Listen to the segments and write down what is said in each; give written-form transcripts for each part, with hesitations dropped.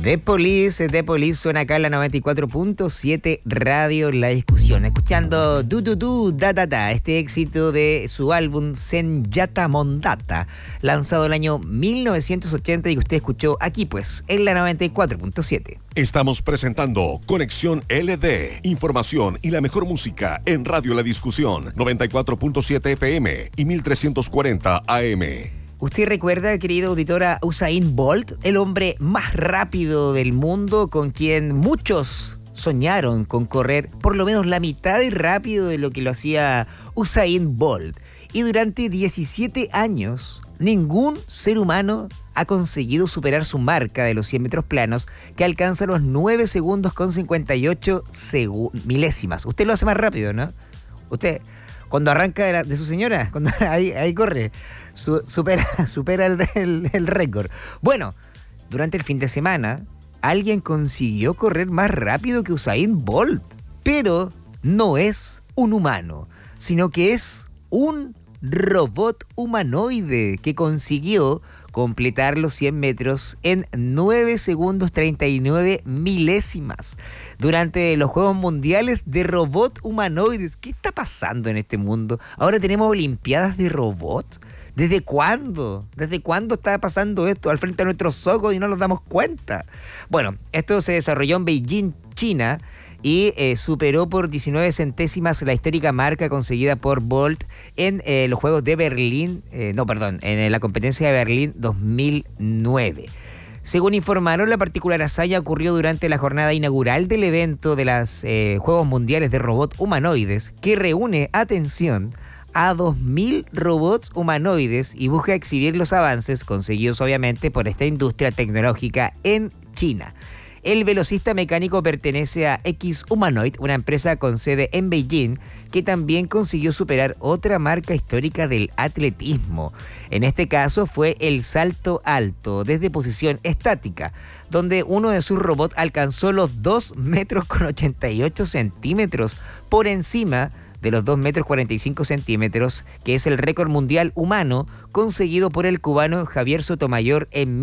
The Police suena acá en la 94.7 Radio La Discusión. Escuchando Du Du Du Da Da Da, este éxito de su álbum Senjata Mondata, lanzado el año 1980 y que usted escuchó aquí pues, en la 94.7. Estamos presentando Conexión LD, información y la mejor música en Radio La Discusión, 94.7 FM y 1340 AM. ¿Usted recuerda, querida auditora, Usain Bolt, el hombre más rápido del mundo, con quien muchos soñaron con correr por lo menos la mitad de rápido de lo que lo hacía Usain Bolt? Y durante 17 años, ningún ser humano ha conseguido superar su marca de los 100 metros planos, que alcanza los 9 segundos con 58 milésimas. Usted lo hace más rápido, ¿no? Usted, cuando arranca de su señora, cuando ahí corre, supera el récord. Bueno, durante el fin de semana, alguien consiguió correr más rápido que Usain Bolt, pero no es un humano, sino que es un robot humanoide que consiguió completar los 100 metros en 9 segundos 39 milésimas durante los Juegos Mundiales de Robot Humanoides. ¿Qué está pasando en este mundo? Ahora tenemos Olimpiadas de Robot. ¿Desde cuándo? ¿Desde cuándo está pasando esto al frente de nuestros ojos y no nos damos cuenta? Bueno, esto se desarrolló en Beijing, China, y superó por 19 centésimas la histórica marca conseguida por Bolt en los Juegos de Berlín, en la competencia de Berlín 2009. Según informaron, la particular hazaña ocurrió durante la jornada inaugural del evento de los Juegos Mundiales de Robot Humanoides, que reúne, atención, a 2.000 robots humanoides y busca exhibir los avances conseguidos obviamente por esta industria tecnológica en China. El velocista mecánico pertenece a X Humanoid, una empresa con sede en Beijing, que también consiguió superar otra marca histórica del atletismo. En este caso fue el salto alto desde posición estática, donde uno de sus robots alcanzó los 2 metros con 88 centímetros por encima de los 2 metros 45 centímetros, que es el récord mundial humano conseguido por el cubano Javier Sotomayor en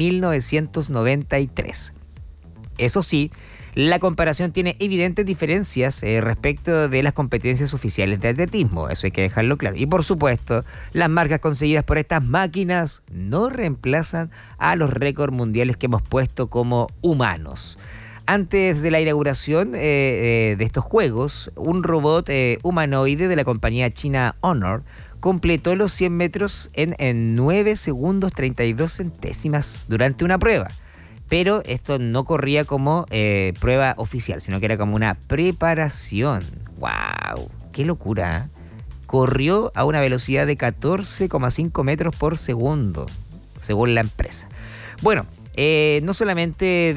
1993. Eso sí, la comparación tiene evidentes diferencias respecto de las competencias oficiales de atletismo, eso hay que dejarlo claro. Y por supuesto, las marcas conseguidas por estas máquinas no reemplazan a los récords mundiales que hemos puesto como humanos. Antes de la inauguración de estos juegos, un robot humanoide de la compañía china Honor completó los 100 metros en 9 segundos 32 centésimas durante una prueba. Pero esto no corría como prueba oficial, sino que era como una preparación. ¡Wow! ¡Qué locura! Corrió a una velocidad de 14,5 metros por segundo, según la empresa. Bueno, no solamente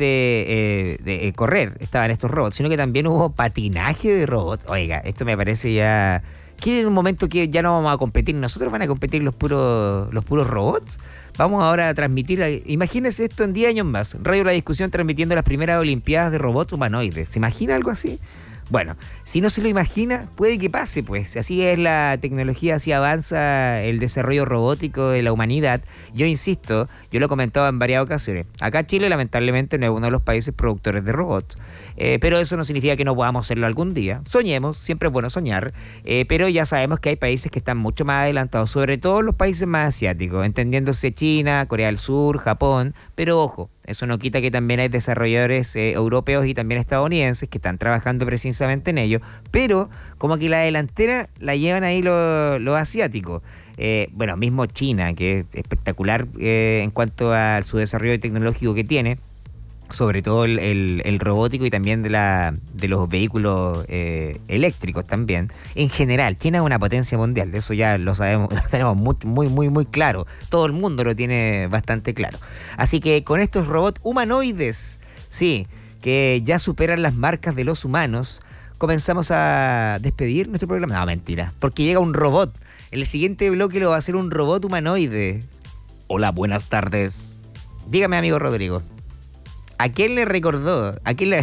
de correr estaban estos robots, sino que también hubo patinaje de robots. Oiga, esto me parece ya que en un momento que ya no vamos a competir nosotros, van a competir los puros robots. Vamos ahora a transmitir, imagínense esto en 10 años más, Radio La Discusión transmitiendo las primeras Olimpiadas de robots humanoides. ¿Se imagina algo así? Bueno, si no se lo imagina, puede que pase, pues. Así es la tecnología, así avanza el desarrollo robótico de la humanidad. Yo insisto, yo lo he comentado en varias ocasiones. Acá Chile, lamentablemente, no es uno de los países productores de robots. Pero eso no significa que no podamos hacerlo algún día. Soñemos, siempre es bueno soñar. Pero ya sabemos que hay países que están mucho más adelantados, sobre todo los países más asiáticos, entendiéndose China, Corea del Sur, Japón. Pero ojo, eso no quita que también hay desarrolladores europeos y también estadounidenses que están trabajando precisamente en ello, pero como que la delantera la llevan ahí los asiáticos. Bueno, mismo China, que es espectacular en cuanto a su desarrollo tecnológico que tiene, sobre todo el robótico y también de los vehículos eléctricos también. En general, China es una potencia mundial, eso ya lo sabemos, lo tenemos muy claro. Todo el mundo lo tiene bastante claro. Así que con estos robots humanoides, sí, que ya superan las marcas de los humanos, comenzamos a despedir nuestro programa. No, mentira, porque llega un robot. El siguiente bloque lo va a hacer un robot humanoide. Hola, buenas tardes. Dígame, amigo Rodrigo. ¿A quién le recordó?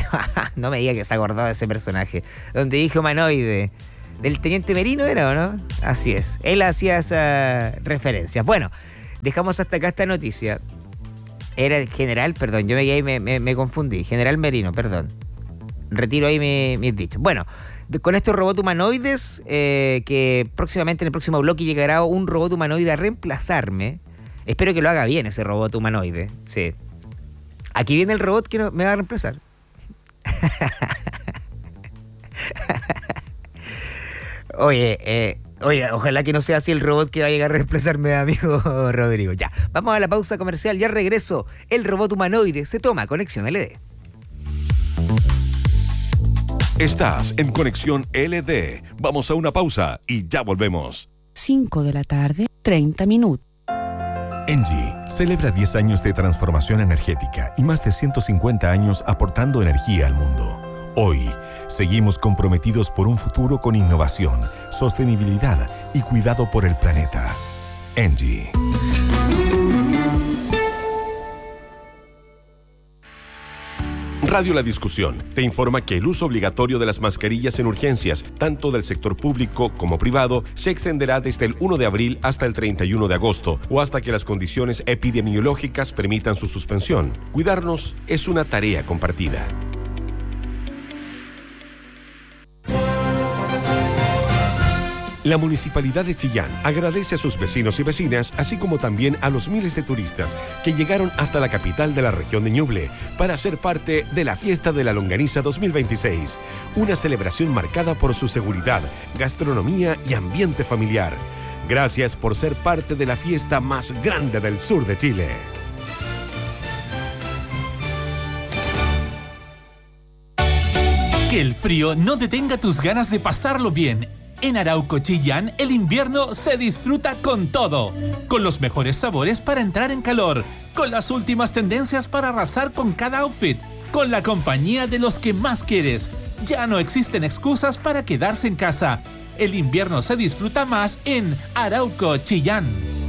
No me diga que se acordó de ese personaje. Donde dije humanoide. ¿Del Teniente Merino era o no? Así es. Él hacía esa referencia. Bueno, dejamos hasta acá esta noticia. Era general, perdón, yo me confundí. General Merino, perdón. Retiro ahí mis dichos. Bueno, con estos robots humanoides, que próximamente en el próximo bloque llegará un robot humanoide a reemplazarme. Espero que lo haga bien ese robot humanoide. Sí. Aquí viene el robot que me va a reemplazar. Oye, ojalá que no sea así el robot que va a llegar a reemplazarme, amigo Rodrigo. Ya, vamos a la pausa comercial. Ya regreso. El robot humanoide se toma Conexión LD. Estás en Conexión LD. Vamos a una pausa y ya volvemos. 5 de la tarde, 30 minutos. ENGIE celebra 10 años de transformación energética y más de 150 años aportando energía al mundo. Hoy, seguimos comprometidos por un futuro con innovación, sostenibilidad y cuidado por el planeta. ENGIE. Radio La Discusión te informa que el uso obligatorio de las mascarillas en urgencias, tanto del sector público como privado, se extenderá desde el 1 de abril hasta el 31 de agosto o hasta que las condiciones epidemiológicas permitan su suspensión. Cuidarnos es una tarea compartida. La Municipalidad de Chillán agradece a sus vecinos y vecinas, así como también a los miles de turistas que llegaron hasta la capital de la región de Ñuble para ser parte de la Fiesta de la Longaniza 2026, una celebración marcada por su seguridad, gastronomía y ambiente familiar. Gracias por ser parte de la fiesta más grande del sur de Chile. Que el frío no detenga tus ganas de pasarlo bien. En Arauco Chillán, el invierno se disfruta con todo. Con los mejores sabores para entrar en calor. Con las últimas tendencias para arrasar con cada outfit. Con la compañía de los que más quieres. Ya no existen excusas para quedarse en casa. El invierno se disfruta más en Arauco Chillán.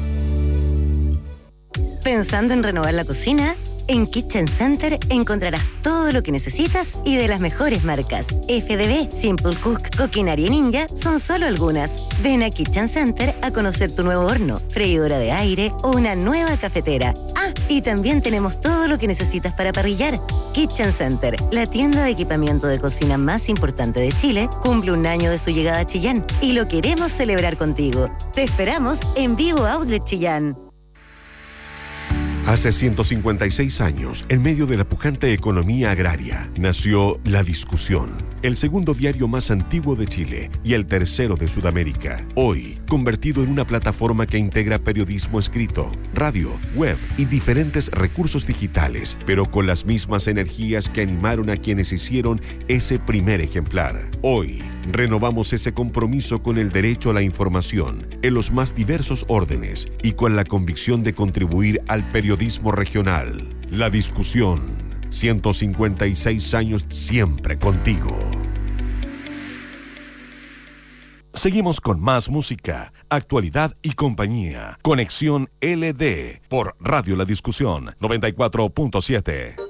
¿Pensando en renovar la cocina? En Kitchen Center encontrarás todo lo que necesitas y de las mejores marcas. FDB, Simple Cook, Coquinaria y Ninja son solo algunas. Ven a Kitchen Center a conocer tu nuevo horno, freidora de aire o una nueva cafetera. Ah, y también tenemos todo lo que necesitas para parrillar. Kitchen Center, la tienda de equipamiento de cocina más importante de Chile, cumple un año de su llegada a Chillán y lo queremos celebrar contigo. Te esperamos en Vivo Outlet Chillán. Hace 156 años, en medio de la pujante economía agraria, nació La Discusión, el segundo diario más antiguo de Chile y el tercero de Sudamérica. Hoy, convertido en una plataforma que integra periodismo escrito, radio, web y diferentes recursos digitales, pero con las mismas energías que animaron a quienes hicieron ese primer ejemplar. Hoy, renovamos ese compromiso con el derecho a la información en los más diversos órdenes y con la convicción de contribuir al periodismo regional. La Discusión, 156 años siempre contigo. Seguimos con más música, actualidad y compañía. Conexión LD por Radio La Discusión 94.7.